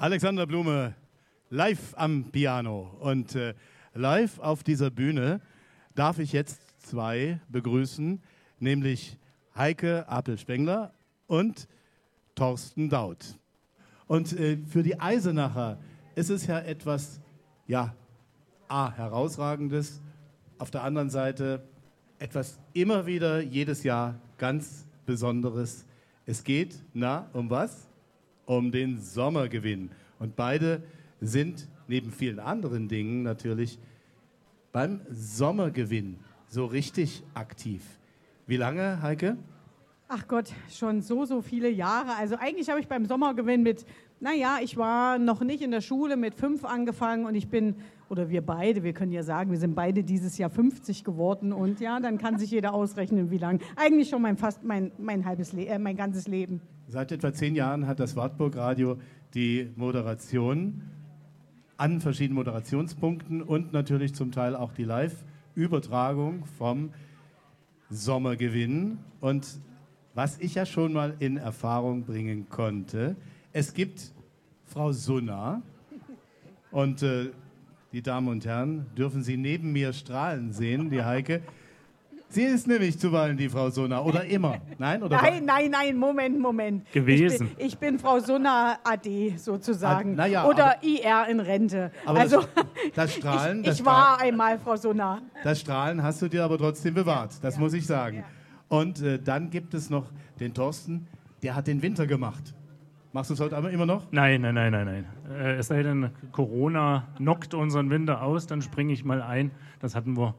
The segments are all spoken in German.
Alexander Blume live am Piano. Und live auf dieser Bühne darf ich jetzt zwei begrüßen, nämlich Heike Apel-Spengler und Thorsten Daut. Und für die Eisenacher ist es ja etwas, herausragendes, auf der anderen Seite etwas immer wieder jedes Jahr ganz Besonderes. Es geht, um was? Um den Sommergewinn. Und beide sind neben vielen anderen Dingen natürlich beim Sommergewinn so richtig aktiv. Wie lange, Heike? Ach Gott, schon so viele Jahre. Also eigentlich habe ich beim Sommergewinn ich war noch nicht in der Schule, mit 5 angefangen und wir beide, wir können ja sagen, wir sind beide dieses Jahr 50 geworden und ja, dann kann sich jeder ausrechnen, wie lange. Eigentlich schon mein ganzes Leben. Seit etwa 10 Jahren hat das Wartburg Radio die Moderation an verschiedenen Moderationspunkten und natürlich zum Teil auch die Live-Übertragung vom Sommergewinn. Und was ich ja schon mal in Erfahrung bringen konnte, es gibt Frau Sunna und die Damen und Herren dürfen Sie neben mir strahlen sehen, die Heike. Sie ist nämlich zuweilen die Frau Sunna oder immer. Nein, oder Nein, Moment. Gewesen. Ich bin Frau Sunna AD sozusagen oder IR in Rente. Aber das Strahlen... Ich war einmal Frau Sunna. Das Strahlen hast du dir aber trotzdem bewahrt, das muss ich sagen. Ja. Und dann gibt es noch den Thorsten, der hat den Winter gemacht. Machst du es heute immer noch? Nein. Es sei denn, Corona knockt unseren Winter aus, dann springe ich mal ein. Das hatten wir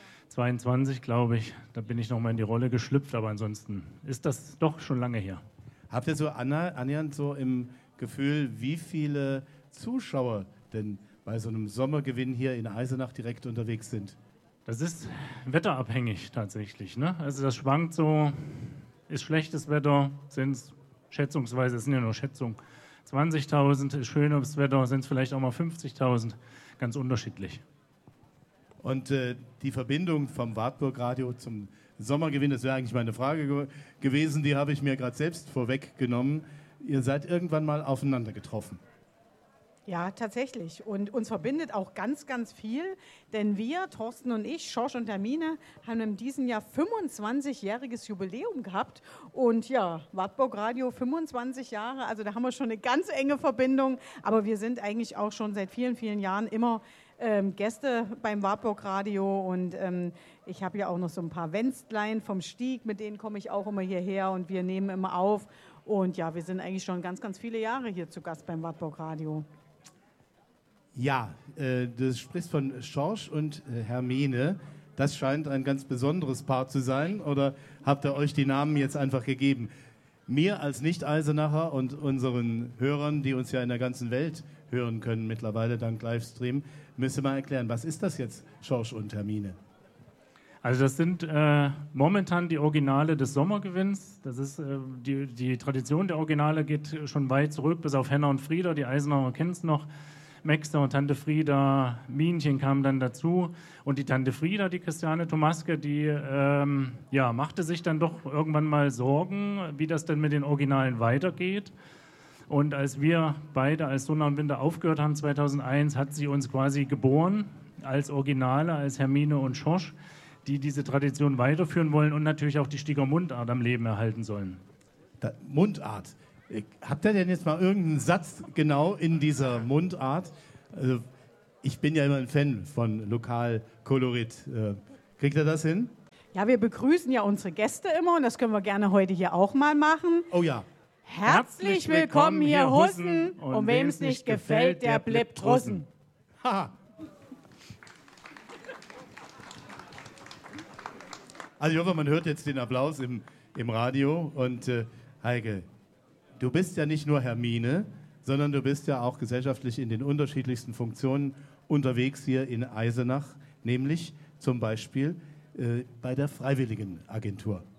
22, glaube ich. Da bin ich noch mal in die Rolle geschlüpft, aber ansonsten ist das doch schon lange her. Habt ihr so annähernd so im Gefühl, wie viele Zuschauer denn bei so einem Sommergewinn hier in Eisenach direkt unterwegs sind? Das ist wetterabhängig tatsächlich, ne? Also das schwankt so, ist schlechtes Wetter, sind es schätzungsweise, es sind ja nur Schätzungen, 20.000, ist schönes Wetter, sind es vielleicht auch mal 50.000, ganz unterschiedlich. Und die Verbindung vom Wartburg Radio zum Sommergewinn, das wäre eigentlich meine Frage gewesen, die habe ich mir gerade selbst vorweggenommen. Ihr seid irgendwann mal aufeinander getroffen. Ja, tatsächlich. Und uns verbindet auch ganz, ganz viel, denn wir, Thorsten und ich, Schorsch und Hermine, haben in diesem Jahr 25-jähriges Jubiläum gehabt. Und ja, Wartburg Radio 25 Jahre, also da haben wir schon eine ganz enge Verbindung. Aber wir sind eigentlich auch schon seit vielen, vielen Jahren immer Gäste beim Wartburg Radio. Und ich habe ja auch noch so ein paar Wänstlein vom Stieg, mit denen komme ich auch immer hierher und wir nehmen immer auf. Und ja, wir sind eigentlich schon ganz, ganz viele Jahre hier zu Gast beim Wartburg Radio. Ja, du sprichst von Schorsch und Hermine. Das scheint ein ganz besonderes Paar zu sein. Oder habt ihr euch die Namen jetzt einfach gegeben? Mir als Nicht-Eisenacher und unseren Hörern, die uns ja in der ganzen Welt hören können mittlerweile dank Livestream, müsst ihr mal erklären, was ist das jetzt, Schorsch und Hermine? Also das sind momentan die Originale des Sommergewinns. Das ist die Tradition der Originale geht schon weit zurück, bis auf Henna und Frieda. Die Eisenacher kennen es noch. Maxter und Tante Frieda, Minchen kamen dann dazu. Und die Tante Frieda, die Christiane Tomaske, die machte sich dann doch irgendwann mal Sorgen, wie das denn mit den Originalen weitergeht. Und als wir beide als Sunna und Winter aufgehört haben, 2001, hat sie uns quasi geboren als Originale, als Hermine und Schorsch, die diese Tradition weiterführen wollen und natürlich auch die Stieger Mundart am Leben erhalten sollen. Mundart. Habt ihr denn jetzt mal irgendeinen Satz genau in dieser Mundart? Also, ich bin ja immer ein Fan von Lokalkolorit. Kriegt ihr das hin? Ja, wir begrüßen ja unsere Gäste immer und das können wir gerne heute hier auch mal machen. Oh ja. Herzlich willkommen hier Hussen und wem es nicht gefällt, der bleibt drussen. Haha. Also ich hoffe, man hört jetzt den Applaus im Radio. Und Heike, du bist ja nicht nur Hermine, sondern du bist ja auch gesellschaftlich in den unterschiedlichsten Funktionen unterwegs hier in Eisenach, nämlich zum Beispiel bei der Freiwilligenagentur.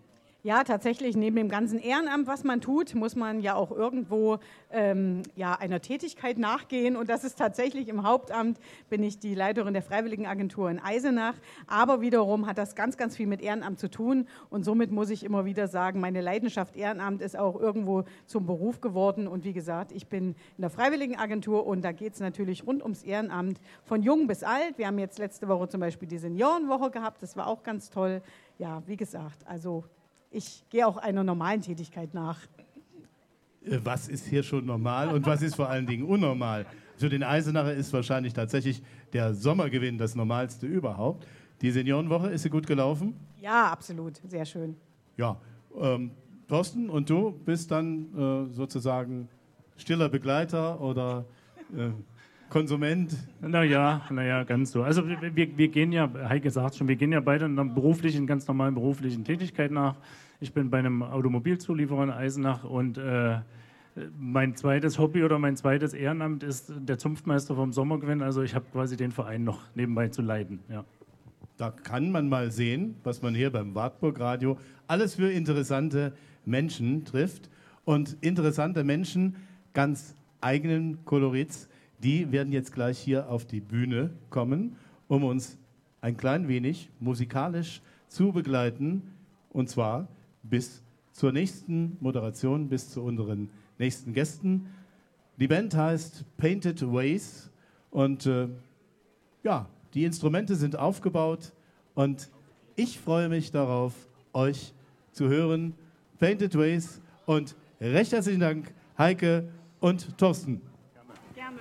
Ja, tatsächlich, neben dem ganzen Ehrenamt, was man tut, muss man ja auch irgendwo einer Tätigkeit nachgehen. Und das ist tatsächlich im Hauptamt, bin ich die Leiterin der Freiwilligenagentur in Eisenach. Aber wiederum hat das ganz, ganz viel mit Ehrenamt zu tun. Und somit muss ich immer wieder sagen, meine Leidenschaft Ehrenamt ist auch irgendwo zum Beruf geworden. Und wie gesagt, ich bin in der Freiwilligenagentur und da geht es natürlich rund ums Ehrenamt, von jung bis alt. Wir haben jetzt letzte Woche zum Beispiel die Seniorenwoche gehabt, das war auch ganz toll. Ja, wie gesagt, also ich gehe auch einer normalen Tätigkeit nach. Was ist hier schon normal und was ist vor allen Dingen unnormal? Für den Eisenacher ist wahrscheinlich tatsächlich der Sommergewinn das Normalste überhaupt. Die Seniorenwoche, ist sie gut gelaufen? Ja, absolut, sehr schön. Ja, Thorsten, und du bist dann sozusagen stiller Begleiter oder Konsument? Naja, ganz so. Also wir gehen ja, Heike sagt schon, wir gehen ja beide einer ganz normalen beruflichen Tätigkeit nach. Ich bin bei einem Automobilzulieferer in Eisenach und mein zweites Hobby oder mein zweites Ehrenamt ist der Zunftmeister vom Sommergewinn. Also ich habe quasi den Verein noch nebenbei zu leiten. Ja. Da kann man mal sehen, was man hier beim Wartburg Radio alles für interessante Menschen trifft. Und interessante Menschen ganz eigenen Kolorits, die werden jetzt gleich hier auf die Bühne kommen, um uns ein klein wenig musikalisch zu begleiten. Und zwar bis zur nächsten Moderation, bis zu unseren nächsten Gästen. Die Band heißt Painted Ways und die Instrumente sind aufgebaut und ich freue mich darauf, euch zu hören. Painted Ways und recht herzlichen Dank, Heike und Thorsten. Gerne.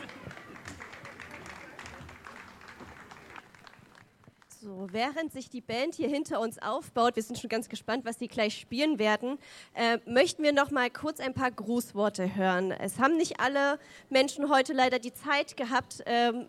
So, während sich die Band hier hinter uns aufbaut, wir sind schon ganz gespannt, was sie gleich spielen werden, möchten wir noch mal kurz ein paar Grußworte hören. Es haben nicht alle Menschen heute leider die Zeit gehabt,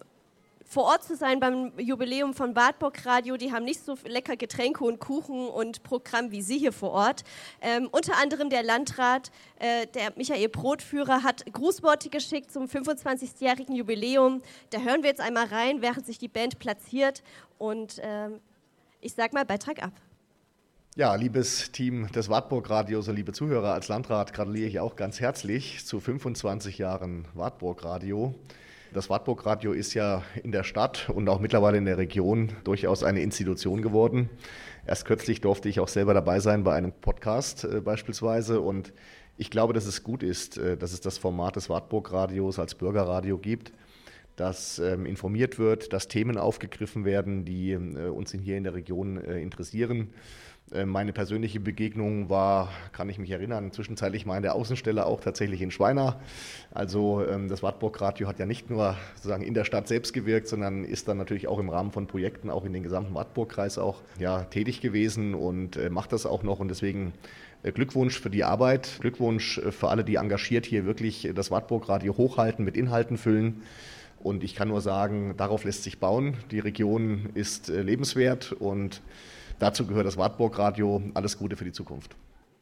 vor Ort zu sein beim Jubiläum von Wartburg Radio. Die haben nicht so lecker Getränke und Kuchen und Programm wie Sie hier vor Ort. Unter anderem der Landrat, der Michael Brotführer, hat Grußworte geschickt zum 25-jährigen Jubiläum. Da hören wir jetzt einmal rein, während sich die Band platziert. Und ich sag mal, Beitrag ab. Ja, liebes Team des Wartburg Radios und liebe Zuhörer, als Landrat gratuliere ich auch ganz herzlich zu 25 Jahren Wartburg Radio. Das Wartburg Radio ist ja in der Stadt und auch mittlerweile in der Region durchaus eine Institution geworden. Erst kürzlich durfte ich auch selber dabei sein bei einem Podcast beispielsweise. Und ich glaube, dass es gut ist, dass es das Format des Wartburg Radios als Bürgerradio gibt, dass informiert wird, dass Themen aufgegriffen werden, die uns hier in der Region interessieren. Meine persönliche Begegnung war, kann ich mich erinnern, zwischenzeitlich mal in der Außenstelle auch tatsächlich in Schweina. Also das Wartburg Radio hat ja nicht nur sozusagen in der Stadt selbst gewirkt, sondern ist dann natürlich auch im Rahmen von Projekten auch in den gesamten Wartburg-Kreis auch tätig gewesen und macht das auch noch. Und deswegen Glückwunsch für die Arbeit, Glückwunsch für alle, die engagiert hier wirklich das Wartburg Radio hochhalten, mit Inhalten füllen. Und ich kann nur sagen, darauf lässt sich bauen. Die Region ist lebenswert und dazu gehört das Wartburg Radio. Alles Gute für die Zukunft.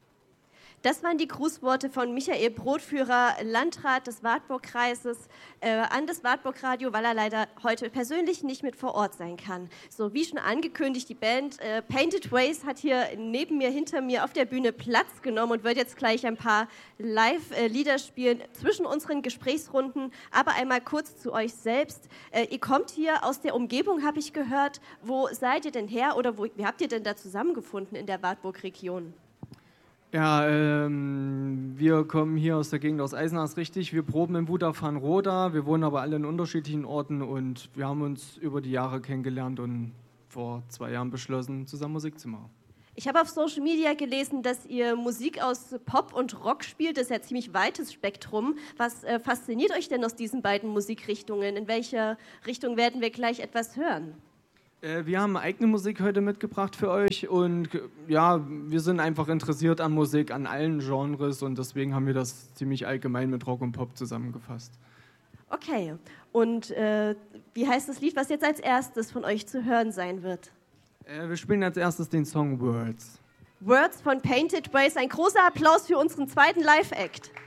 Das waren die Grußworte von Michael Brotführer, Landrat des Wartburg-Kreises, an das Wartburg Radio, weil er leider heute persönlich nicht mit vor Ort sein kann. So, wie schon angekündigt, die Band Painted Ways hat hier neben mir, hinter mir auf der Bühne Platz genommen und wird jetzt gleich ein paar Live-Lieder spielen zwischen unseren Gesprächsrunden. Aber einmal kurz zu euch selbst. Ihr kommt hier aus der Umgebung, habe ich gehört. Wo seid ihr denn her oder wie habt ihr denn da zusammengefunden in der Wartburg-Region? Ja, wir kommen hier aus der Gegend aus Eisenach, richtig. Wir proben in Wutach-Van-Roda, wir wohnen aber alle in unterschiedlichen Orten und wir haben uns über die Jahre kennengelernt und vor 2 Jahren beschlossen, zusammen Musik zu machen. Ich habe auf Social Media gelesen, dass ihr Musik aus Pop und Rock spielt. Das ist ja ein ziemlich weites Spektrum. Was fasziniert euch denn aus diesen beiden Musikrichtungen? In welcher Richtung werden wir gleich etwas hören? Wir haben eigene Musik heute mitgebracht für euch und ja, wir sind einfach interessiert an Musik, an allen Genres und deswegen haben wir das ziemlich allgemein mit Rock und Pop zusammengefasst. Okay, und wie heißt das Lied, was jetzt als erstes von euch zu hören sein wird? Wir spielen als erstes den Song Words. Words von Painted Ways. Ein großer Applaus für unseren zweiten Live-Act.